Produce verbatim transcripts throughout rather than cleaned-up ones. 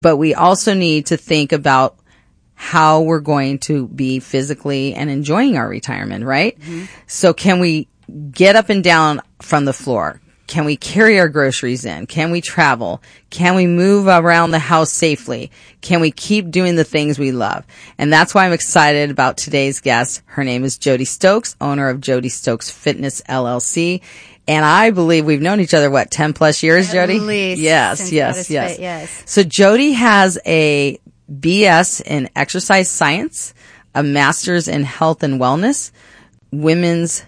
but we also need to think about how we're going to be physically and enjoying our retirement, right? Mm-hmm. So can we get up and down from the floor? Can we carry our groceries in? Can we travel? Can we move around the house safely? Can we keep doing the things we love? And that's why I'm excited about today's guest. Her name is Jody Stokes, owner of Jody Stokes Fitness, L L C. And I believe we've known each other, what, ten plus years, At Jody? Least, yes, yes, yes. Fit, yes. So Jody has a B S in exercise science, a master's in health and wellness, women's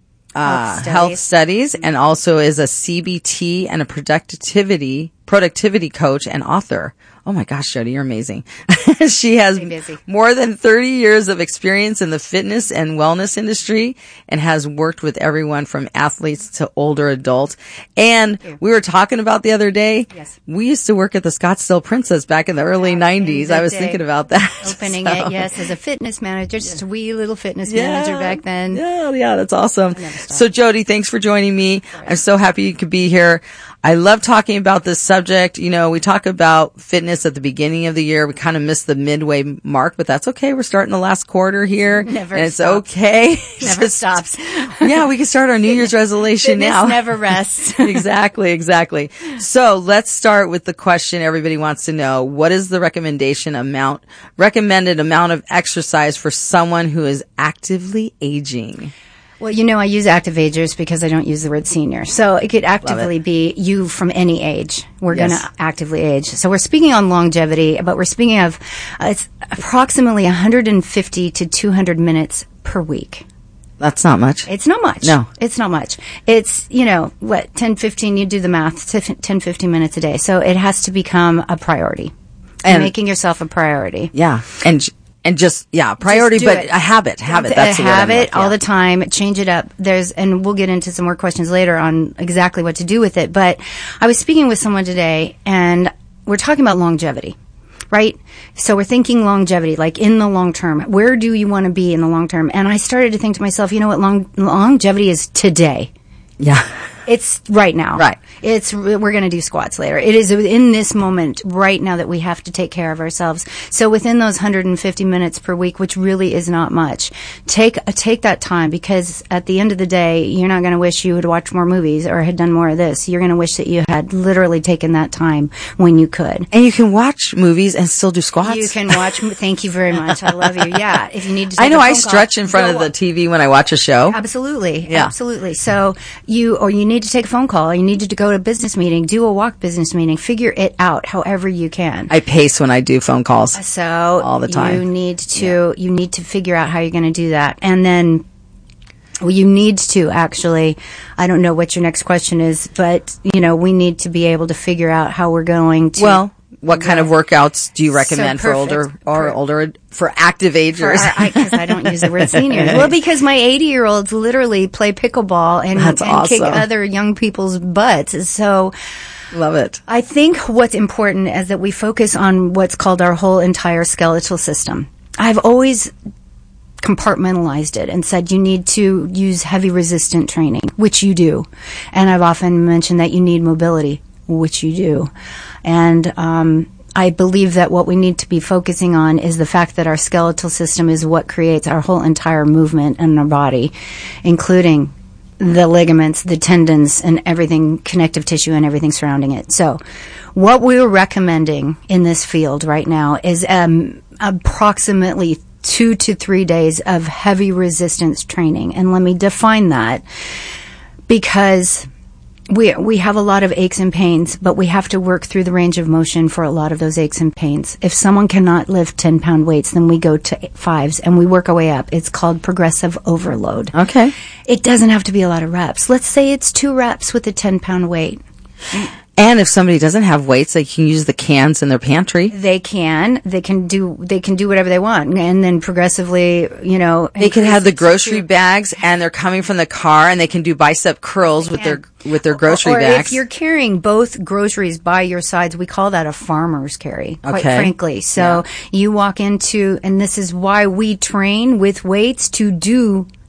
Uh, health, health studies. studies, and also is a C B T and a productivity productivity coach and author. Oh my gosh, Jody, you're amazing. She has more than thirty years of experience in the fitness and wellness industry and has worked with everyone from athletes to older adults. And we were talking about the other day, yes. we used to work at the Scottsdale Princess back in the early yeah, nineties. I was day. thinking about that. Opening so. it, yes, as a fitness manager, just a wee little fitness yeah. manager back then. Yeah, yeah, that's awesome. So Jody, thanks for joining me. I'm so happy you could be here. I love talking about this subject. You know, we talk about fitness at the beginning of the year. We kind of missed the midway mark, but that's okay. We're starting the last quarter here. Never and it's stops. okay. Never Just, stops. Yeah, we can start our New Year's resolution fitness now. never rests. exactly, exactly. So let's start with the question everybody wants to know. What is the recommendation amount, recommended amount of exercise for someone who is actively aging? Well, you know, I use active agers because I don't use the word senior. So it could actively it. be you from any age. We're Yes. going to actively age. So we're speaking on longevity, but we're speaking of uh, it's approximately one hundred fifty to two hundred minutes per week. That's not much. It's not much. No. It's not much. It's, you know, what, ten, fifteen, you do the math, ten, fifteen minutes a day. So it has to become a priority. And making yourself a priority. Yeah. And And just, yeah, priority, but it. a habit, habit. A That's the word I'm habit like, yeah. all the time. Change it up. There's, and we'll get into some more questions later on exactly what to do with it. But I was speaking with someone today, and we're talking about longevity, right? So we're thinking longevity, like in the long term. Where do you want to be in the long term? And I started to think to myself, you know what? Long, longevity is today. Yeah. It's right now. Right. It's, we're going to do squats later. It is in this moment right now that we have to take care of ourselves. So within those one hundred fifty minutes per week, which really is not much, take, uh, take that time, because at the end of the day, you're not going to wish you had watched more movies or had done more of this. You're going to wish that you had literally taken that time when you could. And you can watch movies and still do squats. You can watch, thank you very much. I love you. Yeah. If you need to take I know a I phone stretch call, in front of the T V when I watch a show. Absolutely. Yeah. Absolutely. So you, or you need to take a phone call, or you need to go to a business meeting, do a walk business meeting, figure it out however you can. I pace when I do phone calls. So all the time. You need to, yeah. you need to figure out how you're going to do that. And then well, you need to actually, I don't know what your next question is, but you know, we need to be able to figure out how we're going to. Well, what kind of workouts do you recommend so for older or older for active agers? Because I, I don't use the word seniors. Well, because my eighty-year-olds literally play pickleball and, and awesome. kick other young people's butts. So love it. I think what's important is that we focus on what's called our whole entire skeletal system. I've always compartmentalized it and said you need to use heavy resistant training, which you do. And I've often mentioned that you need mobility, which you do. And um, I believe that what we need to be focusing on is the fact that our skeletal system is what creates our whole entire movement in our body, including the ligaments, the tendons, and everything, connective tissue and everything surrounding it. So what we're recommending in this field right now is um, approximately two to three days of heavy resistance training. And let me define that, because we we have a lot of aches and pains, but we have to work through the range of motion for a lot of those aches and pains. If someone cannot lift ten pound weights, then we go to fives and we work our way up. It's called progressive overload. Okay. It doesn't have to be a lot of reps. Let's say it's two reps with a ten pound weight. And if somebody doesn't have weights, they can use the cans in their pantry. They can. They can do. They can do whatever they want, and then progressively, you know, they can have the grocery bags, and they're coming from the car, and they can do bicep curls with their with their grocery or, or bags. If you're carrying both groceries by your sides, we call that a farmer's carry, quite okay. frankly. So yeah. you walk into, and this is why we train with weights to do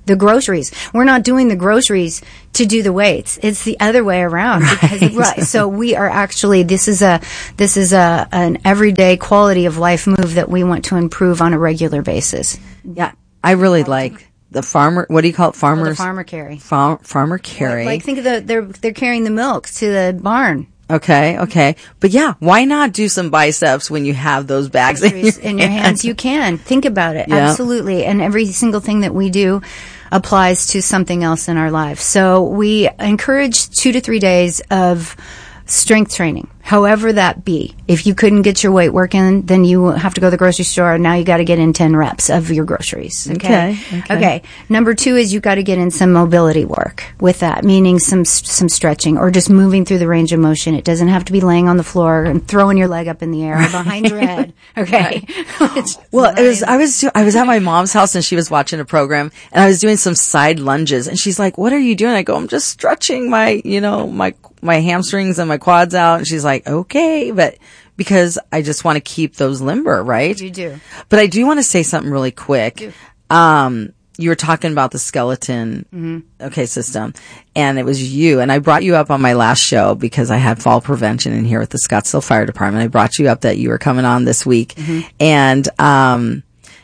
the groceries. We're not doing the groceries to do the weights. It's the other way around. Because, right. right. So we are actually, this is a, this is a, an everyday quality of life move that we want to improve on a regular basis. Yeah. I really like the farmer, what do you call it? Farmers? Oh, the farmer carry. Farm, farmer carry. Like, like think of the, they're, they're carrying the milk to the barn. Okay, okay. But yeah, why not do some biceps when you have those bags in your, in your hands? You can. Think about it. Yeah. Absolutely. And every single thing that we do applies to something else in our life. So we encourage two to three days of strength training, however that be. If you couldn't get your weight working, then you have to go to the grocery store. Now you got to get in ten reps of your groceries. Okay. Okay. Okay. okay. Number two is you got to get in some mobility work with that, meaning some some stretching or just moving through the range of motion. It doesn't have to be laying on the floor and throwing your leg up in the air or behind your head. Okay. Well, it was, I was, I was at my mom's house and she was watching a program and I was doing some side lunges and she's like, what are you doing? I go, I'm just stretching my, you know, my, my hamstrings and my quads out. And she's like, okay, but because I just want to keep those limber, right? You do. But I do want to say something really quick. Um, you were talking about the skeleton, mm-hmm. okay, system, and it was you, and I brought you up on my last show because I had fall prevention in here with the Scottsdale Fire Department. I brought you up that you were coming on this week, mm-hmm. and, um,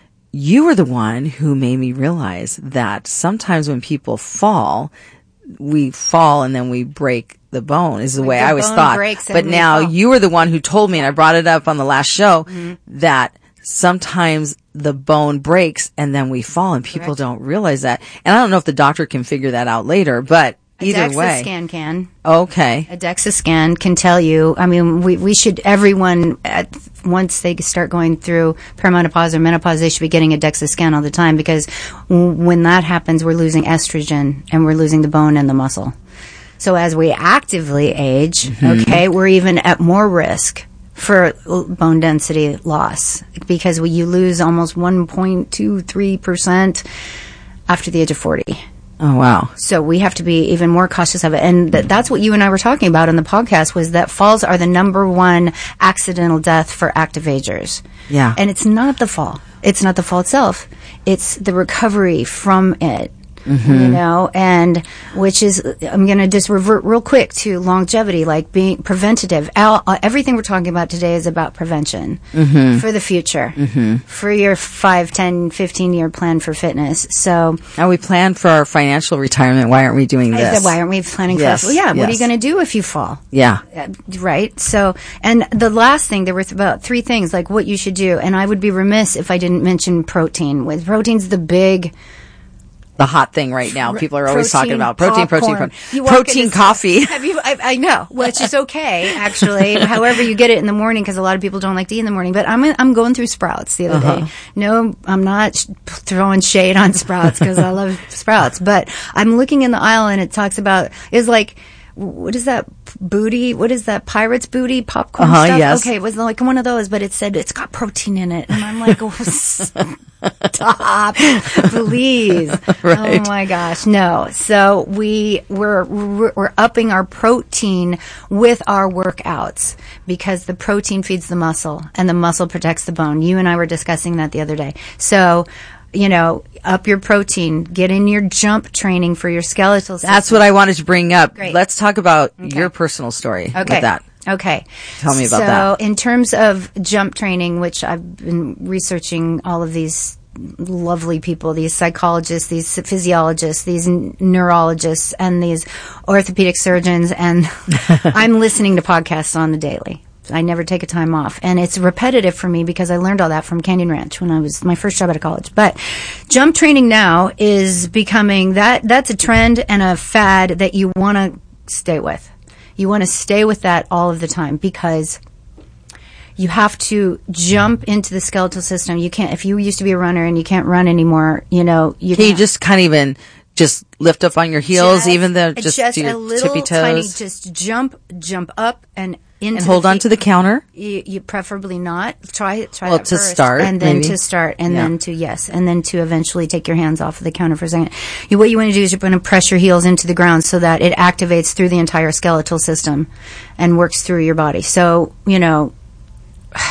you were the one who made me realize that sometimes when people fall, we fall and then we break the bone is the like way the I always bone thought. Breaks but now fall. You were the one who told me, and I brought it up on the last show, mm-hmm. that sometimes the bone breaks and then we fall and people Correct. Don't realize that. And I don't know if the doctor can figure that out later, but a either DEXA way. scan can. Okay. A DEXA scan can tell you, I mean, we, we should, everyone, at, once they start going through perimenopause or menopause, they should be getting a DEXA scan all the time because w- when that happens, we're losing estrogen and we're losing the bone and the muscle. So as we actively age, mm-hmm. okay, we're even at more risk for bone density loss because we, you lose almost one point two three percent after the age of forty. Oh, wow. So we have to be even more cautious of it. And th- that's what you and I were talking about in the podcast was that falls are the number one accidental death for active agers. Yeah. And it's not the fall. It's not the fall itself. It's the recovery from it. Mm-hmm. You know, and which is, I'm going to just revert real quick to longevity, like being preventative. All, uh, everything we're talking about today is about prevention mm-hmm. for the future, mm-hmm. for your five, ten, fifteen year plan for fitness. So now we plan for our financial retirement. Why aren't we doing this? I said, why aren't we planning yes. for? Well, yeah. Yes. What are you going to do if you fall? Yeah. Uh, right. So, and the last thing, there were th- about three things, like what you should do. And I would be remiss if I didn't mention protein. With protein's the big. The hot thing right now. People are always protein, talking about protein, popcorn. protein, protein, protein coffee. Have you? I, I know, which is okay, actually. However, you get it in the morning because a lot of people don't like to eat in the morning. But I'm I'm going through Sprouts the other uh-huh. day. No, I'm not sh- throwing shade on Sprouts because I love Sprouts. But I'm looking in the aisle and it talks about is like. What is that booty? What is that pirate's booty popcorn uh-huh, stuff? Yes. Okay, it was like one of those, but it said it's got protein in it, and I'm like, oh, stop, please. Right. Oh my gosh, no. So we we're, we're we're upping our protein with our workouts because the protein feeds the muscle, and the muscle protects the bone. You and I were discussing that the other day. So. You know, up your protein, get in your jump training for your skeletal system. That's what I wanted to bring up. Great. Let's talk about okay. your personal story okay. with that. Okay. Tell me about so that. So in terms of jump training, which I've been researching all of these lovely people, these psychologists, these physiologists, these n- neurologists, and these orthopedic surgeons, and I'm listening to podcasts on the daily. I never take a time off. And it's repetitive for me because I learned all that from Canyon Ranch when I was my first job out of college. But jump training now is becoming that, that's a trend and a fad that you want to stay with. You want to stay with that all of the time because you have to jump into the skeletal system. You can't, if you used to be a runner and you can't run anymore, you know, you Can can't. you just kind of even just lift up on your heels, just, even though just, just do your a little tippy toes? tiny, just jump, jump up and into and hold the on to the counter? You, you preferably not. Try try well, that to first. start, and then maybe. to start, and yeah. then to yes, and then to eventually take your hands off of the counter for a second. You, what you want to do is you're going to press your heels into the ground so that it activates through the entire skeletal system and works through your body. So you know,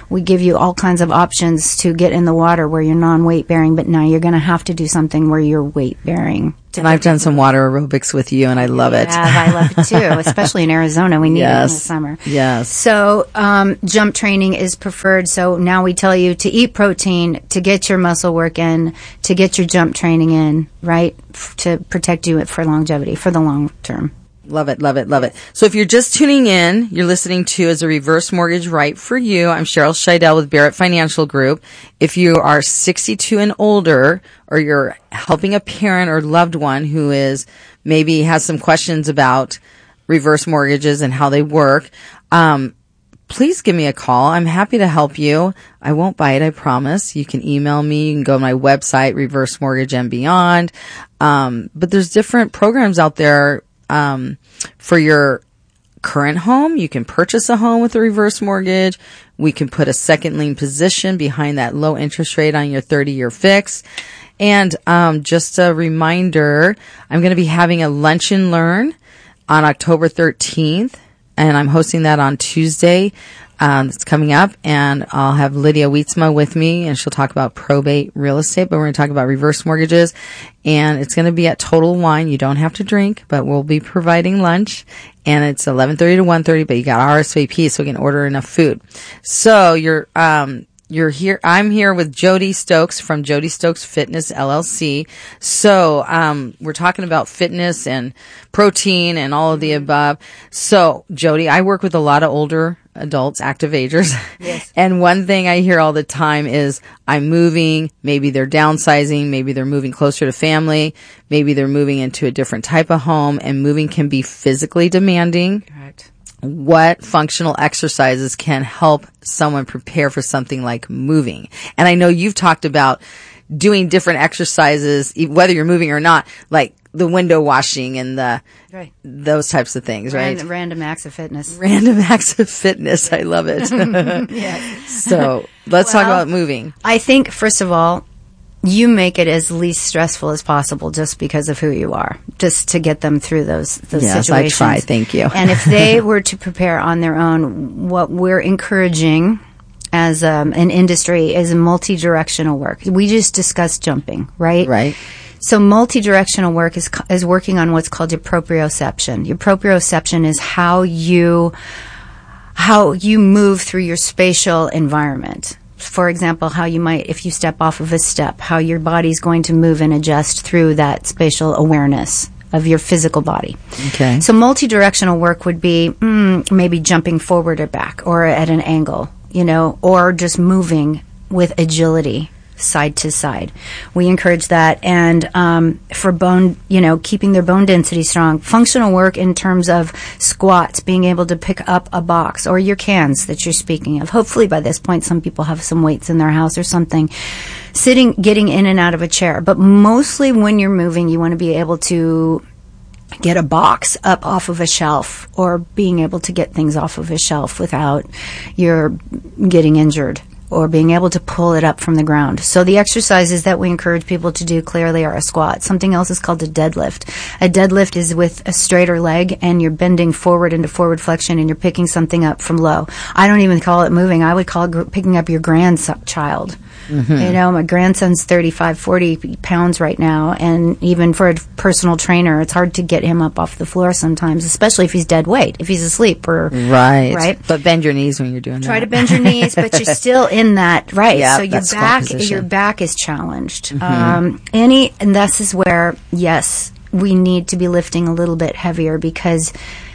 We give you all kinds of options to get in the water where you're non-weight bearing, but now you're going to have to do something where you're weight bearing. And I've done some water aerobics with you, and I love it. Yeah, I love it too, especially in Arizona. We need yes. it in the summer. Yes. So um, jump training is preferred. So now we tell you to eat protein, to get your muscle work in, to get your jump training in, right, F- to protect you for longevity, for the long term. Love it, love it, love it. So if you're just tuning in, you're listening to Is a Reverse Mortgage Right for You? I'm Cheryl Scheidel with Barrett Financial Group. If you are sixty-two and older, or you're helping a parent or loved one who is maybe has some questions about reverse mortgages and how they work, um, please give me a call. I'm happy to help you. I won't bite, I promise. You can email me. You can go to my website, Reverse Mortgage and Beyond. Um, but there's different programs out there Um, for your current home. You can purchase a home with a reverse mortgage. We can put a second lien position behind that low interest rate on your thirty year fix. And, um, just a reminder, I'm going to be having a lunch and learn on October thirteenth, and I'm hosting that on Tuesday. Um, it's coming up, and I'll have Lydia Wietzma with me, and she'll talk about probate real estate, but we're going to talk about reverse mortgages, and it's going to be at Total Wine. You don't have to drink, but we'll be providing lunch, and it's eleven thirty to one thirty, but you got R S V P, so we can order enough food. So you're, um, You're here. I'm here with Jody Stokes from Jody Stokes Fitness L L C. So, um, we're talking about fitness and protein and all of the above. So, Jody, I work with a lot of older adults, active agers. Yes. And one thing I hear all the time is I'm moving. Maybe they're downsizing. Maybe they're moving closer to family. Maybe they're moving into a different type of home, and moving can be physically demanding. Correct. What functional exercises can help someone prepare for something like moving? And I know you've talked about doing different exercises, whether you're moving or not, like the window washing and the Right. those types of things, right? Random, random acts of fitness. Random acts of fitness. I love it. Yes. So let's Well, talk about moving. I think, first of all, you make it as least stressful as possible just because of who you are, just to get them through those those Yes, situations. I try. Thank you. And if they were to prepare on their own, what we're encouraging as um, an industry is multi-directional work. We just discussed jumping, right? Right. So multi-directional work is is working on what's called your proprioception. Your proprioception is how you how you move through your spatial environment. For example, how you might, if you step off of a step, how your body's going to move and adjust through that spatial awareness of your physical body. Okay. So multi-directional work would be mm, maybe jumping forward or back or at an angle, you know, or just moving with agility side to side. We encourage that. And um, for bone, you know, keeping their bone density strong. Functional work in terms of squats, being able to pick up a box or your cans that you're speaking of. Hopefully by this point some people have some weights in their house or something. Sitting, getting in and out of a chair. But mostly when you're moving, you want to be able to get a box up off of a shelf, or being able to get things off of a shelf without you're getting injured, or being able to pull it up from the ground. So the exercises that we encourage people to do clearly are a squat. Something else is called a deadlift. A deadlift is with a straighter leg, and you're bending forward into forward flexion, and you're picking something up from low. I don't even call it moving. I would call it gr- picking up your grandchild. Mm-hmm. You know, my grandson's thirty-five, forty pounds right now, and even for a personal trainer, it's hard to get him up off the floor sometimes, especially if he's dead weight, if he's asleep or Right. right. But bend your knees when you're doing Try that. to bend your knees, but you're still in that, right. Yeah, so your that's squat back position. your back is challenged. Mm-hmm. Um, any and this is where, yes, we need to be lifting a little bit heavier, because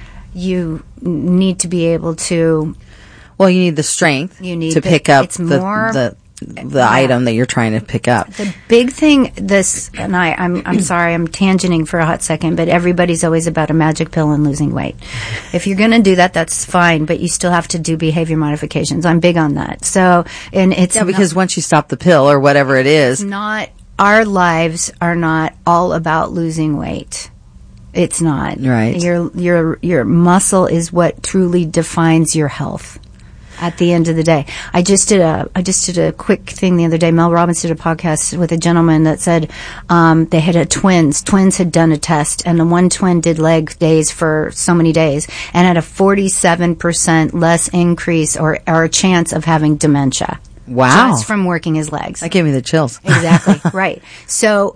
you need to be able to Well, you need the strength You need to the- pick up it's the, more- the the item that you're trying to pick up. The big thing, this, and I, I'm, I'm sorry, I'm tangenting for a hot second, but everybody's always about a magic pill and losing weight. If you're going to do that, that's fine, but you still have to do behavior modifications. I'm big on that. So, and it's Yeah, because once you stop the pill or whatever it is, not, our lives are not all about losing weight. It's not. Right. Your, your, your muscle is what truly defines your health. at the end of the day. I just did a, I just did a quick thing the other day. Mel Robbins did a podcast with a gentleman that said, um, they had a twins. Twins had done a test, and the one twin did leg days for so many days and had a forty-seven percent less increase or, or a chance of having dementia. Wow. Just from working his legs. That gave me the chills. Exactly. Right. So,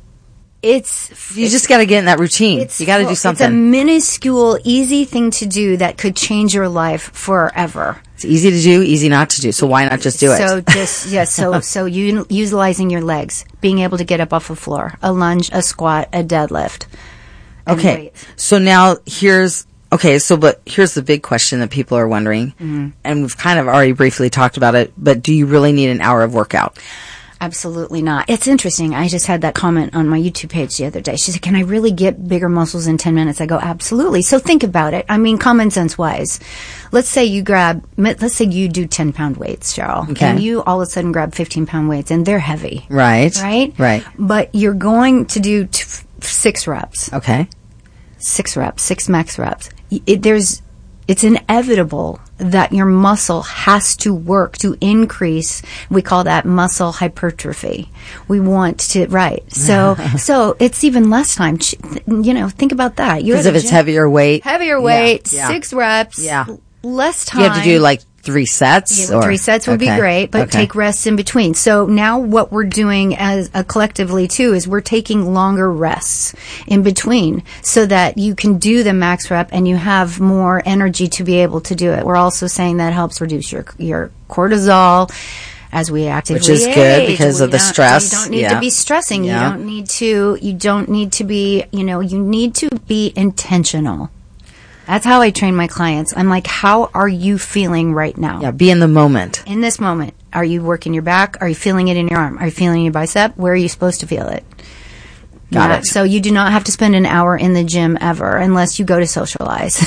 It's you just got to get in that routine. You got to do something. It's a minuscule, easy thing to do that could change your life forever. It's easy to do, easy not to do. So why not just do it? So just yeah. So so you utilizing your legs, being able to get up off the floor, a lunge, a squat, a deadlift. Okay. Weights. So now here's okay. So but here's the big question that people are wondering, mm-hmm. and we've kind of already briefly talked about it. But do you really need an hour of workout? Absolutely not. It's interesting. I just had that comment on my YouTube page the other day. She said, can I really get bigger muscles in ten minutes? I go, absolutely. So think about it. I mean, common sense wise, let's say you grab, let's say you do ten pound weights, Cheryl, okay. and you all of a sudden grab fifteen pound weights and they're heavy. Right. Right? Right. But you're going to do t- six reps. Okay. Six reps, six max reps. It, there's, it's inevitable that your muscle has to work to increase. We call that muscle hypertrophy. We want to, right. So, so it's even less time. You know, think about that. Because if it's gym, heavier weight. Heavier weight, yeah, yeah. six reps. Yeah. Less time. You have to do like three sets? Yeah, or? Three sets would okay. be great, but okay. take rests in between. So now what we're doing as a collectively too is we're taking longer rests in between so that you can do the max rep and you have more energy to be able to do it. We're also saying that helps reduce your your cortisol as we actively Which is age. good because we of the stress. You don't need yeah. to be stressing. Yeah. You don't need to, you don't need to be, you know, you need to be intentional. That's how I train my clients. I'm like, how are you feeling right now? Yeah, be in the moment. In this moment. Are you working your back? Are you feeling it in your arm? Are you feeling your bicep? Where are you supposed to feel it? Got yeah, it. So you do not have to spend an hour in the gym ever unless you go to socialize.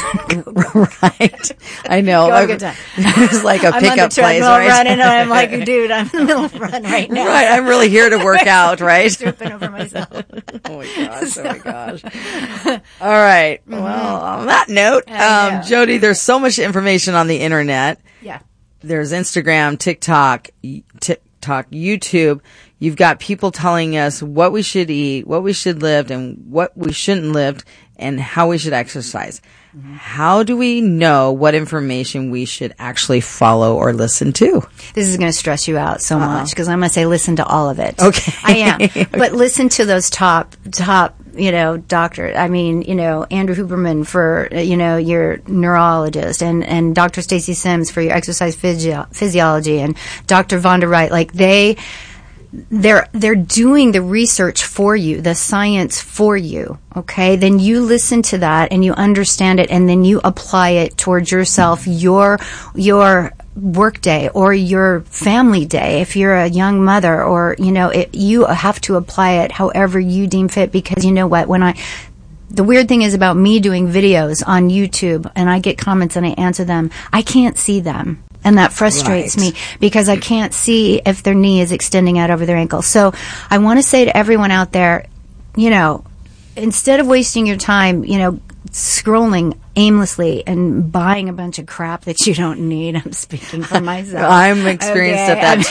Right. I know. Go have a good time. It's like a I'm pickup on the place, right? running, and I'm like, dude, I'm in the middle of a run right now. Right. I'm really here to work out, right? Tripping over myself. Oh my gosh. Oh my gosh. All right. Well, on that note, um, Jody, there's so much information on the internet. Yeah. There's Instagram, TikTok, TikTok, YouTube. You've got people telling us what we should eat, what we should live, and what we shouldn't live, and how we should exercise. Mm-hmm. How do we know what information we should actually follow or listen to? This is going to stress you out so Uh-oh. much because I'm going to say listen to all of it. Okay. I am. Okay. But listen to those top, top, you know, doctors. I mean, you know, Andrew Huberman for, you know, your neurologist and, and Doctor Stacy Sims for your exercise physio- physiology and Doctor Vonda Wright. Like they... They're, they're doing the research for you, the science for you, okay? Then you listen to that and you understand it and then you apply it towards yourself, your, your work day or your family day. If you're a young mother or, you know, it, you have to apply it however you deem fit because you know what, when I, the weird thing is about me doing videos on YouTube and I get comments and I answer them, I can't see them. And that frustrates right. me because I can't see if their knee is extending out over their ankle. So I want to say to everyone out there, you know, instead of wasting your time, you know, scrolling aimlessly and buying a bunch of crap that you don't need. I'm speaking for myself. I'm experienced okay, at that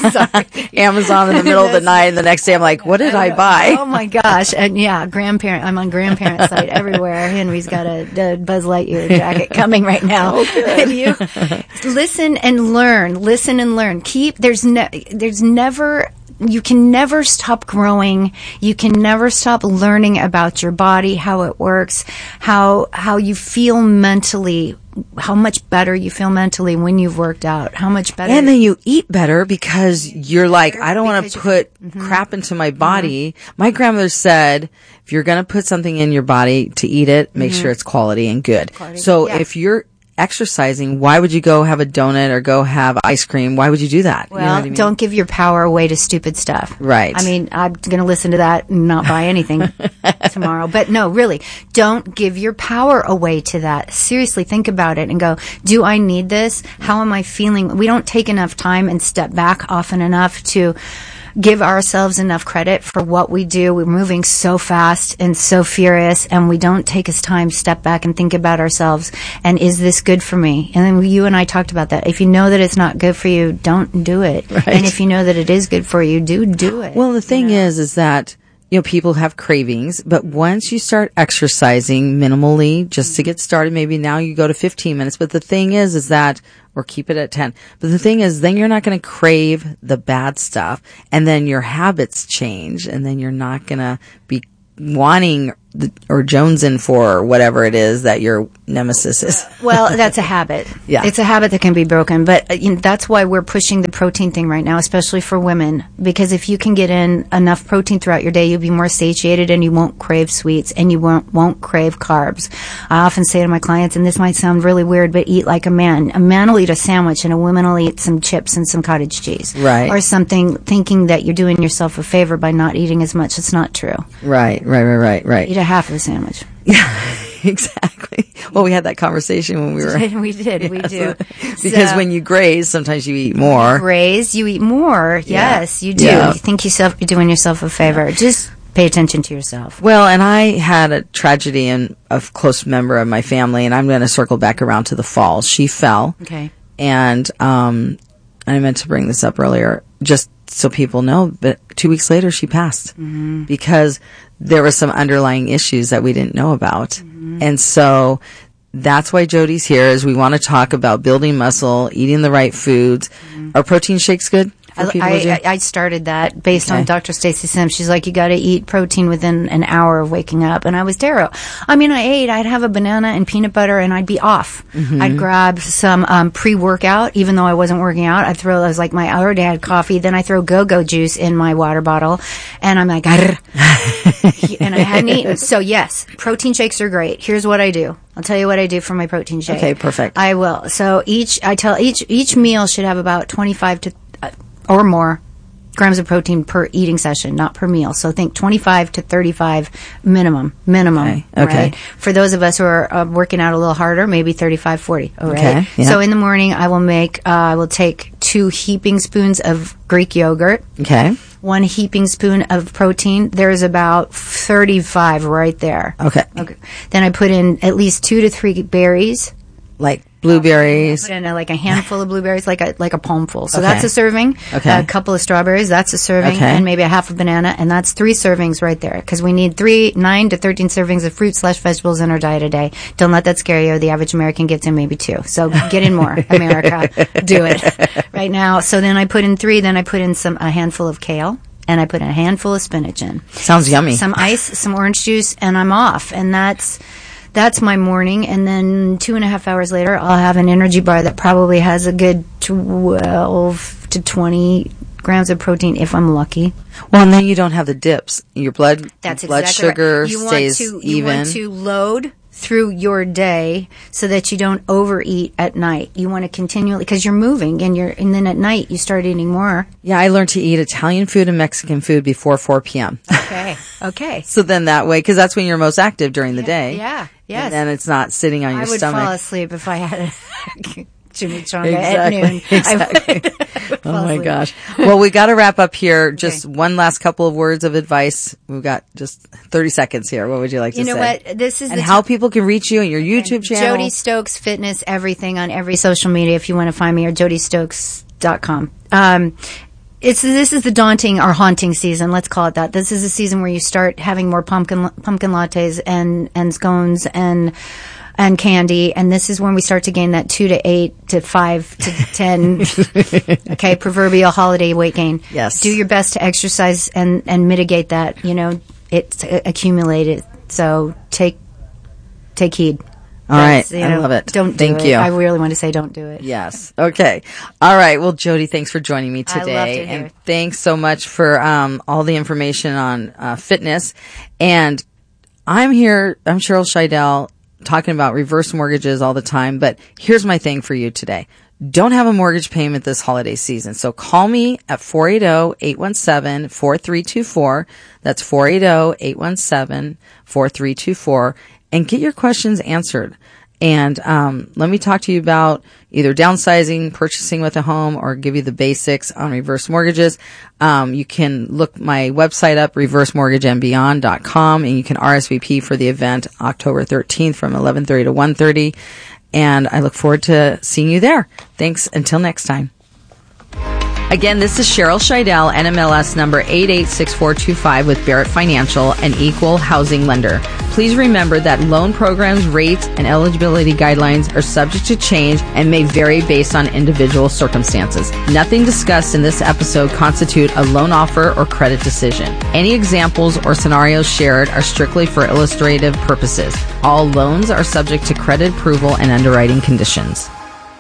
too. Amazon in the middle of the night and the next day I'm like, what did I buy? Oh my gosh. And yeah, grandparent, I'm on grandparent site everywhere. Henry's got a, a Buzz Lightyear jacket coming right now. Oh, you listen and learn, listen and learn. Keep, there's ne- there's never, you can never stop growing. You can never stop learning about your body, how it works, how how you feel mentally, how much better you feel mentally when you've worked out, how much better. And then you eat better because you're like, I don't want to put mm-hmm. crap into my body. Mm-hmm. My grandmother said, if you're going to put something in your body to eat it, make mm-hmm. sure it's quality and good. Quality. So yeah. if you're exercising, why would you go have a donut or go have ice cream? Why would you do that? Well, you know what I mean? Don't give your power away to stupid stuff. Right. I mean, I'm going to listen to that and not buy anything tomorrow. But no, really, don't give your power away to that. Seriously, think about it and go, do I need this? How am I feeling? We don't take enough time and step back often enough to give ourselves enough credit for what we do. We're moving so fast and so furious, and we don't take us time to step back and think about ourselves. And is this good for me? And then you and I talked about that. If you know that it's not good for you, don't do it. Right. And if you know that it is good for you, do do it. Well, the thing you know? is, is that, you know, people have cravings, but once you start exercising minimally, just to get started, maybe now you go to fifteen minutes, but the thing is, is that, or keep it at ten. But the thing is, then you're not going to crave the bad stuff, and then your habits change, and then you're not going to be wanting the, or jonesing for whatever it is that your nemesis is. Well, that's a habit. Yeah. It's a habit that can be broken. But uh, you know, that's why we're pushing the protein thing right now, especially for women. Because if you can get in enough protein throughout your day, you'll be more satiated and you won't crave sweets and you won't, won't crave carbs. I often say to my clients, and this might sound really weird, but eat like a man. A man will eat a sandwich and a woman will eat some chips and some cottage cheese. Right. Or something, thinking that you're doing yourself a favor by not eating as much. It's not true. Right, right, right, right, right. Eat a half of a sandwich. Yeah, exactly. Well, we had that conversation when we were. we did. Yeah, we do. So, because so, when you graze, sometimes you eat more. Graze, you eat more. Yeah. Yes, you do. Yeah. You think yourself, you're doing yourself a favor. Yeah. Just pay attention to yourself. Well, and I had a tragedy in a close member of my family, and I'm going to circle back around to the fall. She fell. Okay. And um, I meant to bring this up earlier, just so people know, but two weeks later she passed mm-hmm. because there were some underlying issues that we didn't know about. Mm-hmm. And so that's why Jody's here, is we want to talk about building muscle, eating the right foods. Mm-hmm. Are protein shakes good? I, I, I started that based okay. on Doctor Stacy Sims. She's like, you got to eat protein within an hour of waking up. And I was terrible. I mean, I ate, I'd have a banana and peanut butter and I'd be off. Mm-hmm. I'd grab some um, pre-workout, even though I wasn't working out. I'd throw, I was like, my, I already had coffee. Then I throw go-go juice in my water bottle. And I'm like, and I hadn't eaten. So yes, protein shakes are great. Here's what I do. I'll tell you what I do for my protein shake. Okay, perfect. I will. So each, I tell each, each meal should have about twenty-five to uh, or more grams of protein per eating session, not per meal. So think twenty-five to thirty-five minimum, minimum. Okay. Okay. Right? For those of us who are uh, working out a little harder, maybe thirty-five, forty. All right. Okay. Yeah. So in the morning, I will make, uh, I will take two heaping spoons of Greek yogurt. Okay. One heaping spoon of protein. There's about thirty-five right there. Okay. Okay. Then I put in at least two to three berries. Like blueberries. Put in a, like a handful of blueberries, like a like a palmful. So Okay. that's a serving. Okay. A couple of strawberries, that's a serving, Okay. and maybe a half a banana, and that's three servings right there. Because we need three, nine to thirteen servings of fruit slash vegetables in our diet a day. Don't let that scare you. The average American gets in maybe two. So get in more, America. Do it right now. So then I put in three. Then I put in some a handful of kale. And I put a handful of spinach in. Sounds yummy. Some ice, some orange juice, and I'm off. And that's that's my morning. And then two and a half hours later, I'll have an energy bar that probably has a good twelve to twenty grams of protein if I'm lucky. Well, and then you don't have the dips. Your blood, That's blood exactly sugar right. You stays want to, you even. want to load through your day so that you don't overeat at night. You want to continually, because you're moving, and you're, and then at night you start eating more. Yeah, I learned to eat Italian food and Mexican food before four p.m. Okay. Okay. So then that way, because that's when you're most active during the Yeah, day. yeah, yes. And then it's not sitting on your I would stomach. fall asleep if I had a chimichanga Exactly, at noon. exactly. I would Oh fall my asleep. gosh. Well, we got to wrap up here. Just Okay. one last couple of words of advice. We've got just thirty seconds here. What would you like You to know say? what? This is And the how t- people can reach you and your YouTube channel. Jody Stokes Fitness, everything on every social media if you want to find me, or jody stokes dot com. Um, it's this is the daunting or haunting season. Let's call it that. This is a season where you start having more pumpkin pumpkin lattes and and scones and and candy, and this is when we start to gain that two to eight to five to ten. Okay, proverbial holiday weight gain. Yes. Do your best to exercise and and mitigate that. You know, it's uh, accumulated. So take take heed. All right. That's, you I know, love it. Don't do Thank it. you. I really want to say don't do it. Yes. Okay. All right. Well, Jody, thanks for joining me I loved today. it here. And thanks so much for um, all the information on uh, fitness. And I'm here, I'm Cheryl Scheidel, talking about reverse mortgages all the time. But here's my thing for you today. Don't have a mortgage payment this holiday season. So call me at four eight zero, eight one seven, four three two four. That's four eight zero, eight one seven, four three two four. And get your questions answered. And um, let me talk to you about either downsizing, purchasing with a home, or give you the basics on reverse mortgages. Um, you can look my website up, reverse mortgage and beyond dot com, and you can R S V P for the event October thirteenth from eleven thirty to one thirty. And I look forward to seeing you there. Thanks. Until next time. Again, this is Cheryl Scheidel, N M L S number eight eight six four two five with Barrett Financial, an equal housing lender. Please remember that loan programs, rates, and eligibility guidelines are subject to change and may vary based on individual circumstances. Nothing discussed in this episode constitute a loan offer or credit decision. Any examples or scenarios shared are strictly for illustrative purposes. All loans are subject to credit approval and underwriting conditions.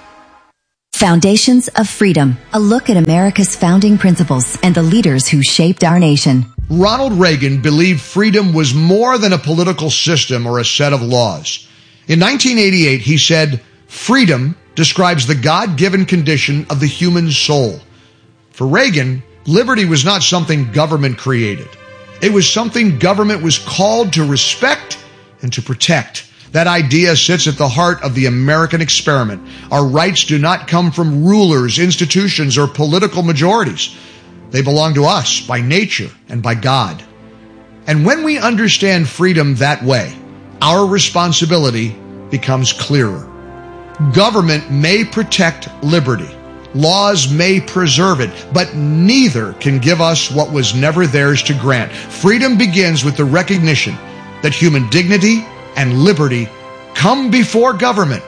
Foundations of Freedom, a look at America's founding principles and the leaders who shaped our nation. Ronald Reagan believed freedom was more than a political system or a set of laws. In nineteen eighty-eight, he said, "Freedom describes the God-given condition of the human soul." For Reagan, liberty was not something government created. It was something government was called to respect and to protect. That idea sits at the heart of the American experiment. Our rights do not come from rulers, institutions, or political majorities. They belong to us by nature and by God. And when we understand freedom that way, our responsibility becomes clearer. Government may protect liberty. Laws may preserve it, but neither can give us what was never theirs to grant. Freedom begins with the recognition that human dignity and liberty come before government,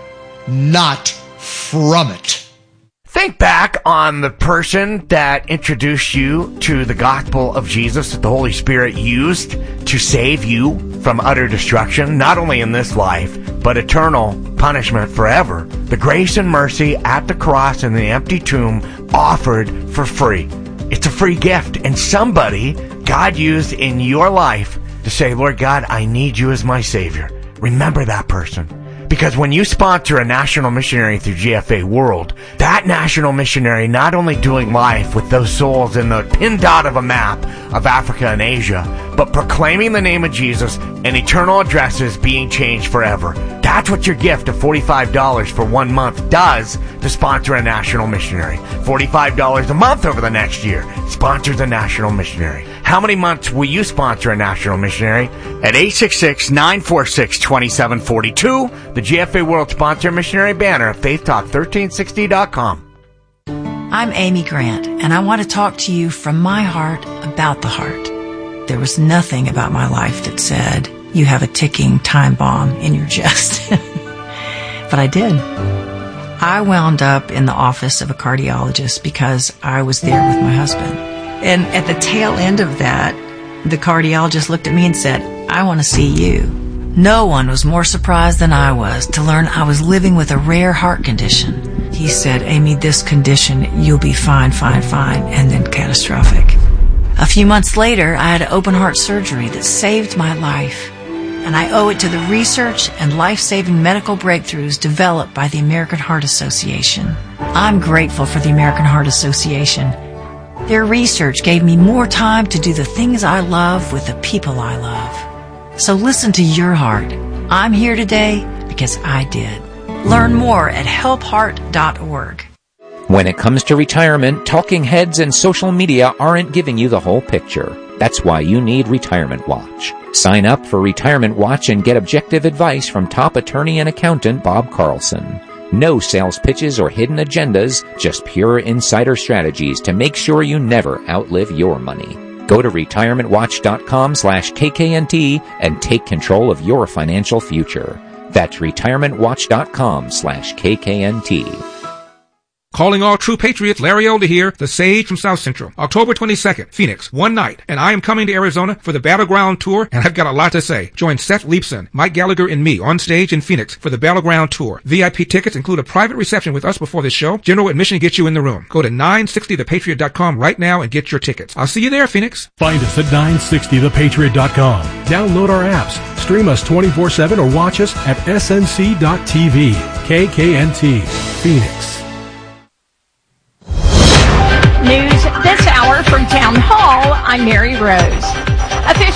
not from it. Think back on the person that introduced you to the gospel of Jesus that the Holy Spirit used to save you from utter destruction, not only in this life, but eternal punishment forever. The grace and mercy at the cross and the empty tomb offered for free. It's a free gift, and somebody God used in your life to say, "Lord God, I need you as my Savior." Remember that person. Because when you sponsor a national missionary through G F A World, that national missionary not only doing life with those souls in the pin dot of a map of Africa and Asia, but proclaiming the name of Jesus and eternal addresses being changed forever. That's what your gift of forty-five dollars for one month does to sponsor a national missionary. forty-five dollars a month over the next year sponsors a national missionary. How many months will you sponsor a national missionary? At eight six six, nine four six, two seven four two, the G F A World Sponsor Missionary banner at faith talk thirteen sixty dot com. I'm Amy Grant, and I want to talk to you from my heart about the heart. There was nothing about my life that said, you have a ticking time bomb in your chest. But I did. I wound up in the office of a cardiologist because I was there with my husband. And at the tail end of that, the cardiologist looked at me and said, "I want to see you." No one was more surprised than I was to learn I was living with a rare heart condition. He said, "Amy, this condition, you'll be fine, fine, fine," and then catastrophic. A few months later, I had open heart surgery that saved my life. And I owe it to the research and life-saving medical breakthroughs developed by the American Heart Association. I'm grateful for the American Heart Association. Their research gave me more time to do the things I love with the people I love. So listen to your heart. I'm here today because I did. Learn more at help heart dot org. When it comes to retirement, talking heads and social media aren't giving you the whole picture. That's why you need Retirement Watch. Sign up for Retirement Watch and get objective advice from top attorney and accountant Bob Carlson. No sales pitches or hidden agendas, just pure insider strategies to make sure you never outlive your money. Go to retirement watch dot com slash K K N T and take control of your financial future. That's retirement watch dot com slash K K N T. Calling all true patriots, Larry Elder here, the Sage from South Central. October twenty-second, Phoenix, one night, and I am coming to Arizona for the Battleground Tour, and I've got a lot to say. Join Seth Leibson, Mike Gallagher, and me on stage in Phoenix for the Battleground Tour. V I P tickets include a private reception with us before the show. General admission gets you in the room. Go to nine sixty the patriot dot com right now and get your tickets. I'll see you there, Phoenix. Find us at nine sixty the patriot dot com. Download our apps, stream us twenty-four seven, or watch us at S N C dot T V. K K N T, Phoenix. News this hour from Town Hall. I'm Mary Rose. Officials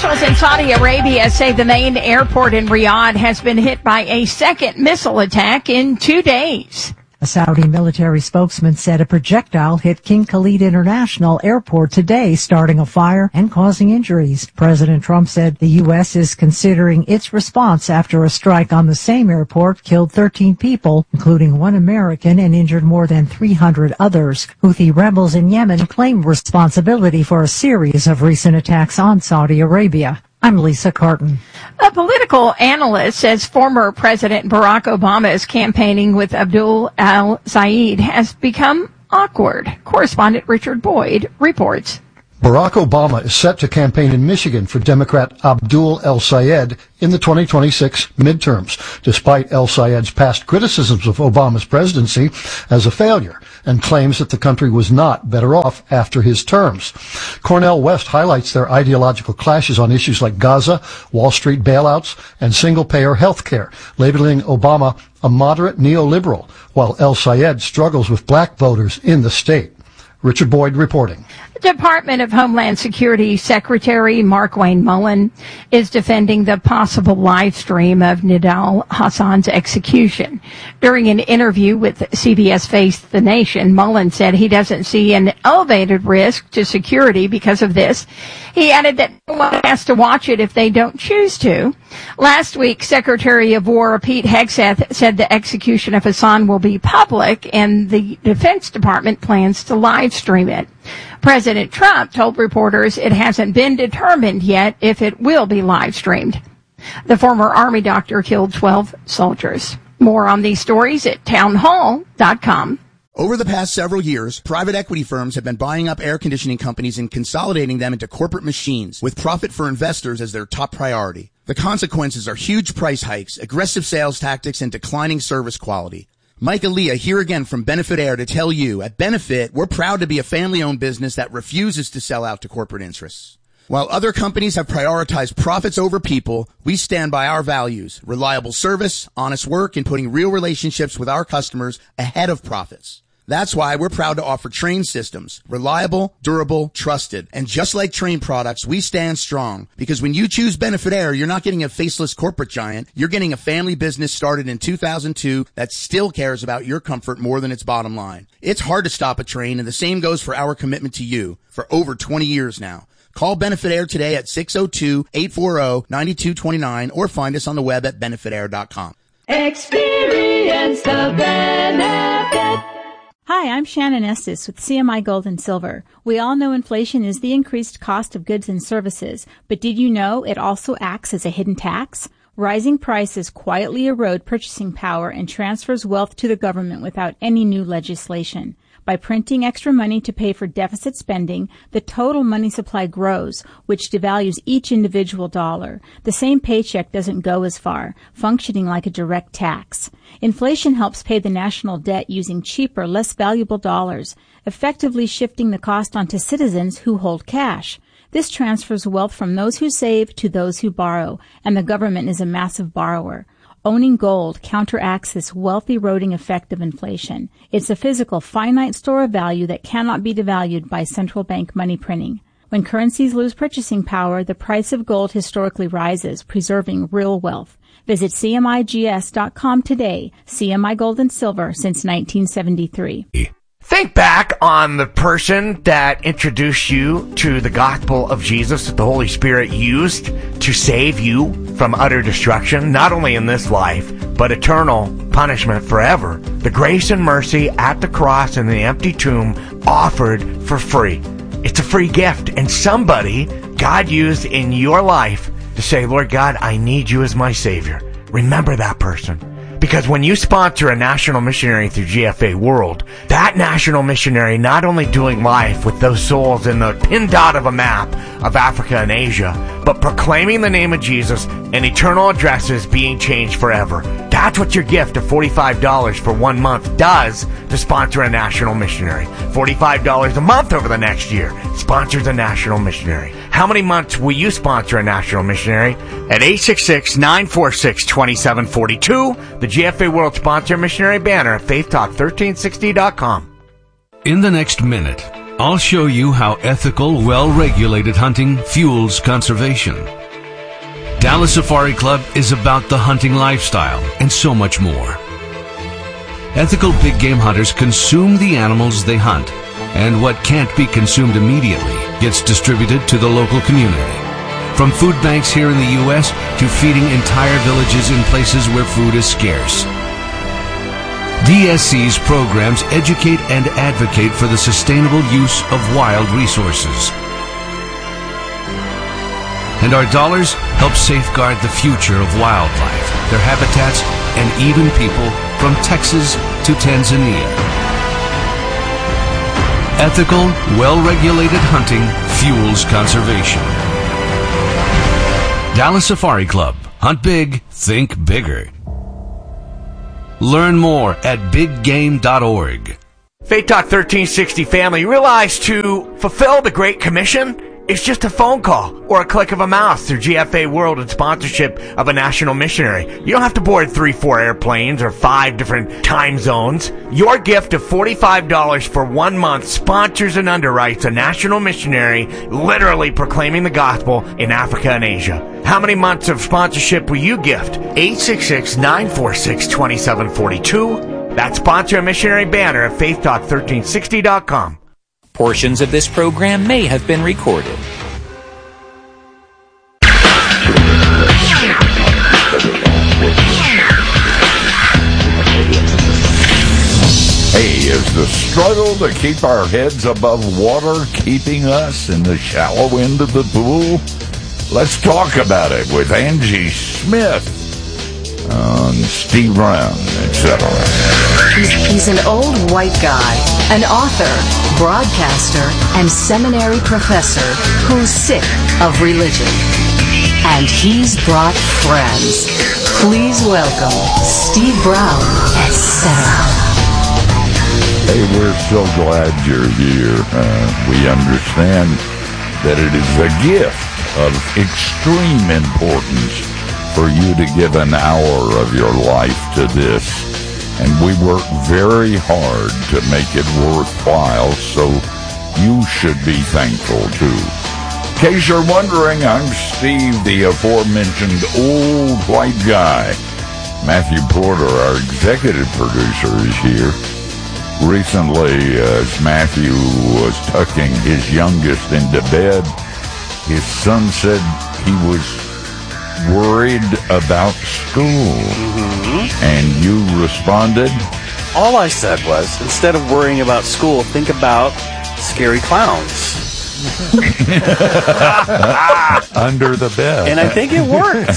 Officials in Saudi Arabia say the main airport in Riyadh has been hit by a second missile attack in two days. A Saudi military spokesman said a projectile hit King Khalid International Airport today, starting a fire and causing injuries. President Trump said the U S is considering its response after a strike on the same airport killed thirteen people, including one American, and injured more than three hundred others. Houthi rebels in Yemen claim responsibility for a series of recent attacks on Saudi Arabia. I'm Lisa Carton. A political analyst says former President Barack Obama's campaigning with Abdul al-Sayed has become awkward. Correspondent Richard Boyd reports. Barack Obama is set to campaign in Michigan for Democrat Abdul el-Sayed in the twenty twenty-six midterms, despite el-Sayed's past criticisms of Obama's presidency as a failure and claims that the country was not better off after his terms. Cornel West highlights their ideological clashes on issues like Gaza, Wall Street bailouts, and single-payer health care, labeling Obama a moderate neoliberal, while el-Sayed struggles with black voters in the state. Richard Boyd reporting. Department of Homeland Security Secretary Markwayne Mullin is defending the possible live stream of Nidal Hassan's execution. During an interview with C B S Face the Nation, Mullin said he doesn't see an elevated risk to security because of this. He added that no one has to watch it if they don't choose to. Last week, Secretary of War Pete Hegseth said the execution of Hassan will be public, and the Defense Department plans to live stream it. President Trump told reporters it hasn't been determined yet if it will be live streamed. The former Army doctor killed twelve soldiers. More on these stories at townhall dot com. Over the past several years, private equity firms have been buying up air conditioning companies and consolidating them into corporate machines, with profit for investors as their top priority. The consequences are huge price hikes, aggressive sales tactics, and declining service quality. Mike Aaliyah here again from Benefit Air to tell you, at Benefit, we're proud to be a family-owned business that refuses to sell out to corporate interests. While other companies have prioritized profits over people, we stand by our values: reliable service, honest work, and putting real relationships with our customers ahead of profits. That's why we're proud to offer Trane systems. Reliable, durable, trusted. And just like Trane products, we stand strong. Because when you choose Benefit Air, you're not getting a faceless corporate giant. You're getting a family business started in two thousand two that still cares about your comfort more than its bottom line. It's hard to stop a train, and the same goes for our commitment to you for over twenty years now. Call Benefit Air today at six oh two, eight four oh, nine two two nine or find us on the web at benefit air dot com. Experience the benefit. Hi, I'm Shannon Estes with C M I Gold and Silver. We all know inflation is the increased cost of goods and services, but did you know it also acts as a hidden tax? Rising prices quietly erode purchasing power and transfers wealth to the government without any new legislation. By printing extra money to pay for deficit spending, the total money supply grows, which devalues each individual dollar. The same paycheck doesn't go as far, functioning like a direct tax. Inflation helps pay the national debt using cheaper, less valuable dollars, effectively shifting the cost onto citizens who hold cash. This transfers wealth from those who save to those who borrow, and the government is a massive borrower. Owning gold counteracts this wealth-eroding effect of inflation. It's a physical, finite store of value that cannot be devalued by central bank money printing. When currencies lose purchasing power, the price of gold historically rises, preserving real wealth. Visit C M I G S dot com today. C M I Gold and Silver since nineteen seventy-three. Think back on the person that introduced you to the gospel of Jesus that the Holy Spirit used to save you from utter destruction, not only in this life, but eternal punishment forever. The grace and mercy at the cross and the empty tomb offered for free. It's a free gift, and somebody God used in your life to say, Lord God, I need you as my Savior. Remember that person. Because when you sponsor a national missionary through G F A World, that national missionary not only doing life with those souls in the pin dot of a map of Africa and Asia, but proclaiming the name of Jesus and eternal addresses being changed forever. That's what your gift of forty-five dollars for one month does to sponsor a national missionary. forty-five dollars a month over the next year sponsors a national missionary. How many months will you sponsor a national missionary? At eight six six, nine four six, two seven four two, the G F A World Sponsor Missionary banner at faith talk thirteen sixty dot com. In the next minute, I'll show you how ethical, well-regulated hunting fuels conservation. Dallas Safari Club is about the hunting lifestyle and so much more. Ethical big game hunters consume the animals they hunt, and what can't be consumed immediately gets distributed to the local community. From food banks here in the U S to feeding entire villages in places where food is scarce. D S C's programs educate and advocate for the sustainable use of wild resources. And our dollars help safeguard the future of wildlife, their habitats, and even people from Texas to Tanzania. Ethical, well-regulated hunting fuels conservation. Dallas Safari Club. Hunt big, think bigger. Learn more at big game dot org. Faith Talk thirteen sixty family, realize to fulfill the Great Commission, it's just a phone call or a click of a mouse through G F A World and sponsorship of a national missionary. You don't have to board three, four airplanes or five different time zones. Your gift of forty-five dollars for one month sponsors and underwrites a national missionary literally proclaiming the gospel in Africa and Asia. How many months of sponsorship will you gift? eight six six, nine four six, two seven four two. That's sponsor a missionary banner at faith talk thirteen sixty dot com. Portions of this program may have been recorded. Hey, is the struggle to keep our heads above water keeping us in the shallow end of the pool? Let's talk about it with Angie Smith on Steve Brown, et cetera. He's, he's an old white guy, an author, broadcaster, and seminary professor who's sick of religion. And he's brought friends. Please welcome Steve Brown, et cetera. Hey, we're so glad you're here. Uh, we understand that it is a gift of extreme importance for you to give an hour of your life to this. And we work very hard to make it worthwhile, so you should be thankful too. In case you're wondering, I'm Steve, the aforementioned old white guy. Matthew Porter, our executive producer, is here. Recently, as Matthew was tucking his youngest into bed, his son said he was worried about school. Mm-hmm. And you responded? All I said was, instead of worrying about school, think about scary clowns. Under the bed. And I think it worked.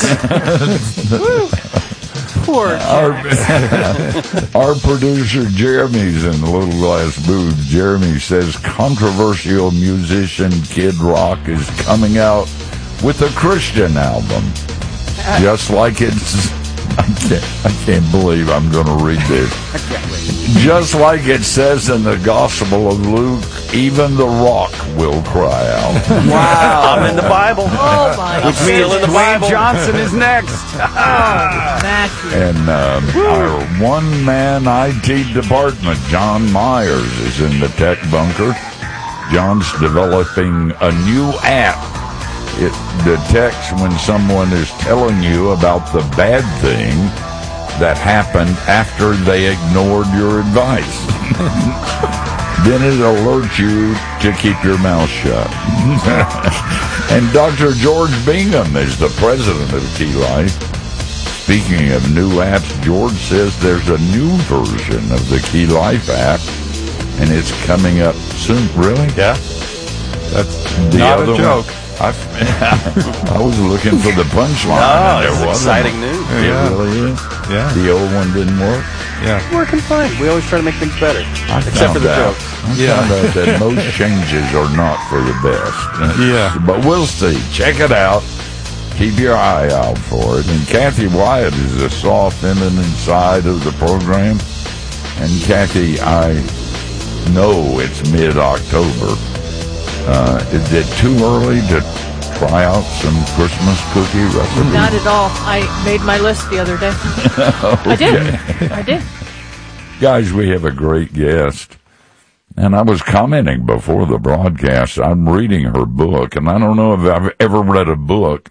Poor our, our producer Jeremy's in the Little Glass Booth. Jeremy says controversial musician Kid Rock is coming out with a Christian album. Just like it's... I can't, I can't believe I'm going to read this. Just like it says in the Gospel of Luke, even the rock will cry out. Wow. I'm in the Bible. Oh, my God. Which means in the Bible. Dwayne Johnson is next. Oh, Matthew. And um, our one-man I T department, John Myers, is in the tech bunker. John's developing a new app. It detects when someone is telling you about the bad thing that happened after they ignored your advice. Then it alerts you to keep your mouth shut. And Doctor George Bingham is the president of Key Life. Speaking of new apps, George says there's a new version of the Key Life app, and it's coming up soon. Really? Yeah. That's the Not other a joke. One. I, I was looking for the punchline. No, and there it's wasn't. exciting news. It Yeah. really is. Yeah. The old one didn't work. Yeah. Working fine. We always try to make things better. I Except for the found out. jokes. I found out that most changes are not for the best. Yeah. But we'll see. Check it out. Keep your eye out for it. And Kathy Wyatt is the soft, feminine side of the program. And Kathy, I know it's mid-October. Uh, is it too early to try out some Christmas cookie recipes? Not at all. I made my list the other day. I did. I did. Guys, we have a great guest. And I was commenting before the broadcast, I'm reading her book, and I don't know if I've ever read a book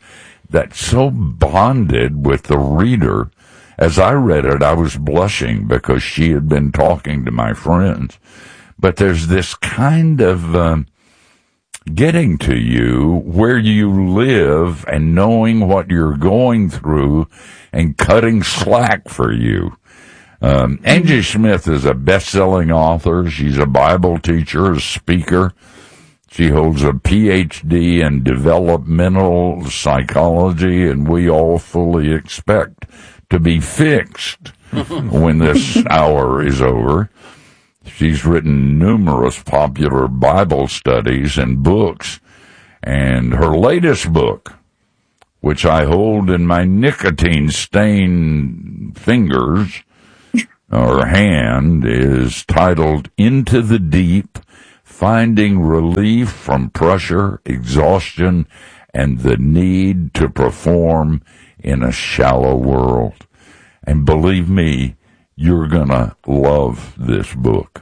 that so bonded with the reader. As I read it, I was blushing because she had been talking to my friends. But there's this kind of um, getting to you where you live and knowing what you're going through and cutting slack for you. Um, Angie Smith is a best-selling author. She's a Bible teacher, a speaker. She holds a P H D in developmental psychology, and we all fully expect to be fixed when this hour is over. She's written numerous popular Bible studies and books, and her latest book, which I hold in my nicotine-stained fingers or hand, is titled Into the Deep, Finding Relief from Pressure, Exhaustion, and the Need to Perform in a Shallow World. And believe me, you're gonna love this book.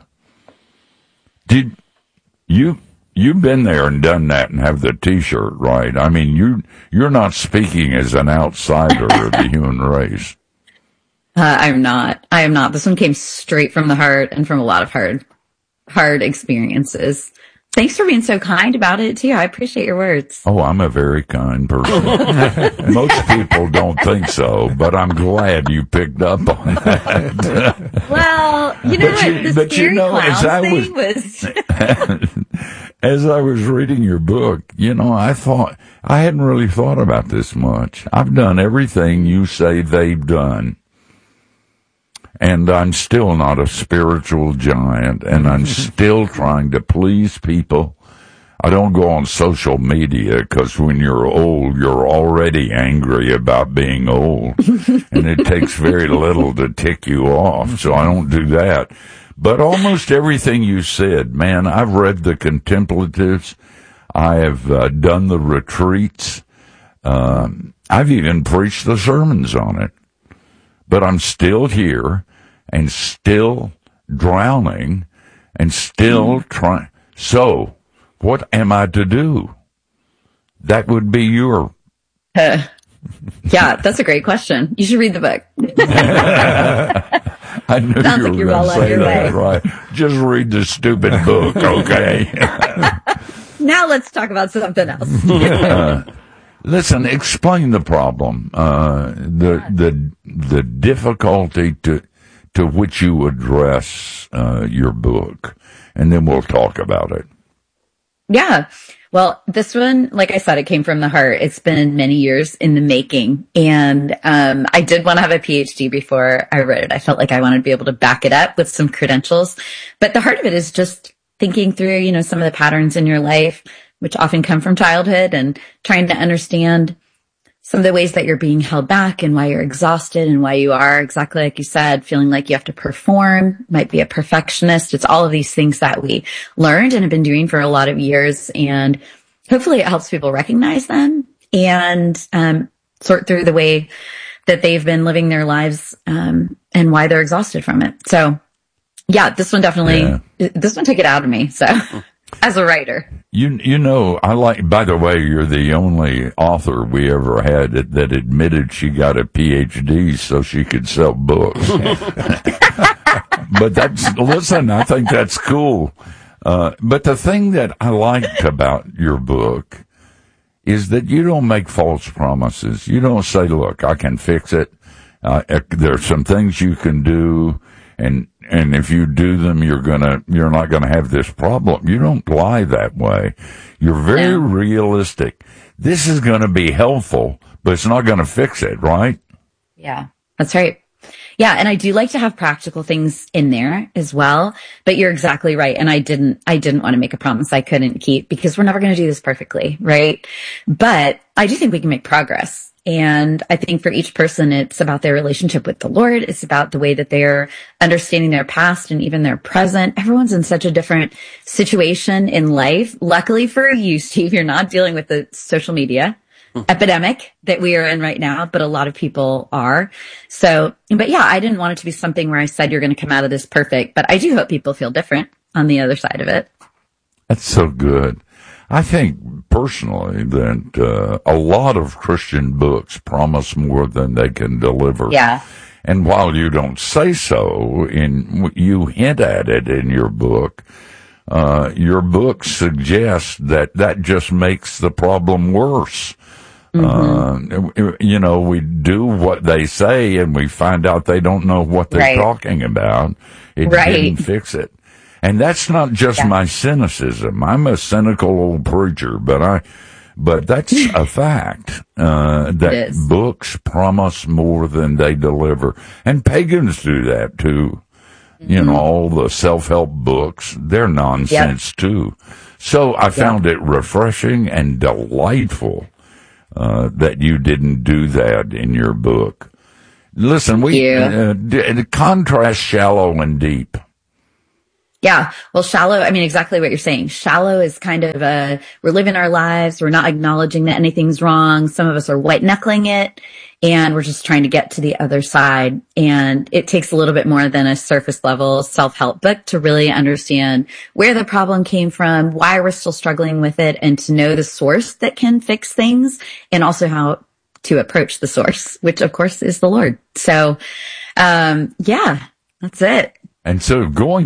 Did you, you've been there and done that and have the t-shirt, right? I mean, you, you're not speaking as an outsider of the human race. Uh, I'm not. I am not. This one came straight from the heart and from a lot of hard, hard experiences. Thanks for being so kind about it, too. I appreciate your words. Oh, I'm a very kind person. Most people don't think so, but I'm glad you picked up on that. Well, you know but what? You, the but scary you know, clown as I thing was, was... as I was reading your book, you know, I thought, I hadn't really thought about this much. I've done everything you say they've done. And I'm still not a spiritual giant, and I'm still trying to please people. I don't go on social media because when you're old, you're already angry about being old, and it takes very little to tick you off, so I don't do that. But almost everything you said, man, I've read the Contemplatives. I have uh, done the retreats. Um, I've even preached the sermons on it. But I'm still here and still drowning and still trying. So, what am I to do? That would be your... Uh, yeah, that's a great question. You should read the book. I knew Sounds you like were you're going well to on say your that, way. right? Just read the stupid book, okay? Now let's talk about something else. uh, listen, explain the problem, uh, the the the difficulty to to which you address uh, your book, and then we'll talk about it. Yeah. Well, this one, like I said, it came from the heart. It's been many years in the making. And um, I did want to have a P H D before I wrote it. I felt like I wanted to be able to back it up with some credentials. But the heart of it is just thinking through, you know, some of the patterns in your life, which often come from childhood, and trying to understand some of the ways that you're being held back and why you're exhausted and why you are, exactly like you said, feeling like you have to perform, might be a perfectionist. It's all of these things that we learned and have been doing for a lot of years. And hopefully it helps people recognize them and um, sort through the way that they've been living their lives um, and why they're exhausted from it. So, yeah, this one definitely, yeah. this one took it out of me. So, as a writer. You you know, I like, by the way, you're the only author we ever had that, that admitted she got a P H D so she could sell books. But that's, listen, I think that's cool. Uh, but the thing that I liked about your book is that you don't make false promises. You don't say, look, I can fix it. Uh, there's some things you can do, and and if you do them, you're gonna you're not gonna have this problem. You don't lie that way. You're very yeah. realistic. This is gonna be helpful, but it's not gonna fix it, right? Yeah, that's right. Yeah, and I do like to have practical things in there as well. But you're exactly right. And I didn't I didn't want to make a promise I couldn't keep, because we're never gonna do this perfectly, right? But I do think we can make progress. And I think for each person, it's about their relationship with the Lord. It's about the way that they're understanding their past and even their present. Everyone's in such a different situation in life. Luckily for you, Steve, you're not dealing with the social media epidemic that we are in right now, but a lot of people are. So, but yeah, I didn't want it to be something where I said you're going to come out of this perfect, but I do hope people feel different on the other side of it. That's so good. I think personally that uh, a lot of Christian books promise more than they can deliver. Yeah. And while you don't say so, in you hint at it in your book, uh, your book suggests that that just makes the problem worse. Mm-hmm. Uh, you know, we do what they say and we find out they don't know what they're right. talking about. It right. didn't fix it. And that's not just yeah. my cynicism. I'm a cynical old preacher, but I, but that's a fact, uh, that books promise more than they deliver. And pagans do that too. Mm-hmm. You know, all the self-help books, they're nonsense yep. too. So I found yep. it refreshing and delightful, uh, that you didn't do that in your book. Listen, we, uh, d- contrast shallow and deep. Yeah. Well, shallow, I mean, exactly what you're saying. Shallow is kind of, uh, we're living our lives. We're not acknowledging that anything's wrong. Some of us are white knuckling it and we're just trying to get to the other side. And it takes a little bit more than a surface level self-help book to really understand where the problem came from, why we're still struggling with it, and to know the source that can fix things, and also how to approach the source, which of course is the Lord. So, um, yeah, that's it. And so going